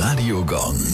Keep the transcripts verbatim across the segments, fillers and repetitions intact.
Radio Gong.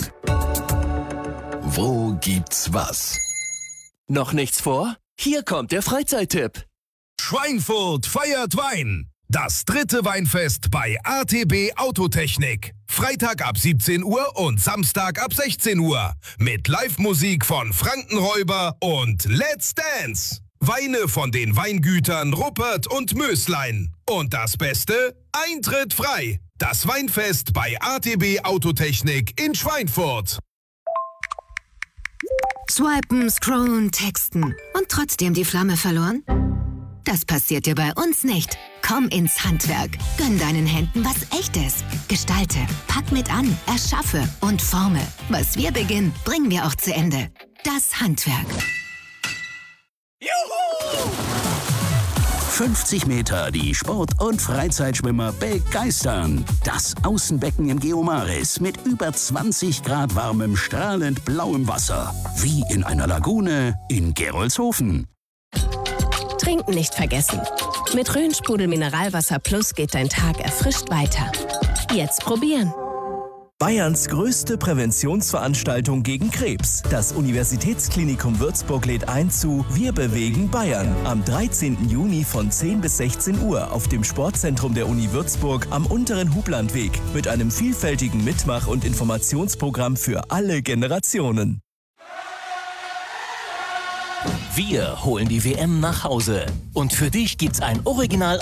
Wo gibt's was? Noch nichts vor? Hier kommt der Freizeittipp. Schweinfurt feiert Wein. Das dritte Weinfest bei A T B Autotechnik. Freitag ab siebzehn Uhr und Samstag ab sechzehn Uhr. Mit Live-Musik von Frankenräuber und Let's Dance. Weine von den Weingütern Ruppert und Möslein. Und das Beste? Eintritt frei. Das Weinfest bei A T B Autotechnik in Schweinfurt. Swipen, scrollen, texten und trotzdem die Flamme verloren? Das passiert dir bei uns nicht. Komm ins Handwerk. Gönn deinen Händen was Echtes. Gestalte, pack mit an, erschaffe und forme. Was wir beginnen, bringen wir auch zu Ende. Das Handwerk. Juhu! fünfzig Meter, die Sport- und Freizeitschwimmer begeistern. Das Außenbecken im Geomaris mit über zwanzig Grad warmem, strahlend blauem Wasser. Wie in einer Lagune in Gerolzhofen. Trinken nicht vergessen. Mit Rhön-Sprudel Mineralwasser Plus geht dein Tag erfrischt weiter. Jetzt probieren. Bayerns größte Präventionsveranstaltung gegen Krebs. Das Universitätsklinikum Würzburg lädt ein zu Wir bewegen Bayern am dreizehnten Juni von zehn bis sechzehn Uhr auf dem Sportzentrum der Uni Würzburg am unteren Hublandweg mit einem vielfältigen Mitmach- und Informationsprogramm für alle Generationen. Wir holen die W M nach Hause. Und für dich gibt's ein Original